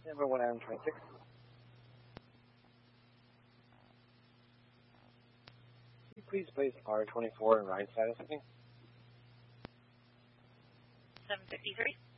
Number 126. Can you please place R24 in ride status, I think? 753.